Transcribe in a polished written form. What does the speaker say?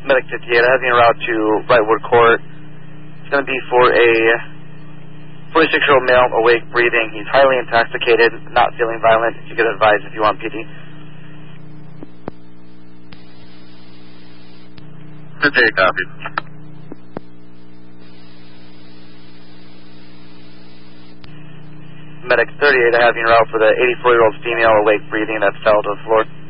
Medic 58, I have you en route to Wrightwood Court. It's going to be for a 46-year-old male, awake, breathing. He's highly intoxicated, not feeling violent. You get advised if you want PD. Okay, copy. Medic 38, I have you en route for the 84-year-old female, awake, breathing, that fell to the floor.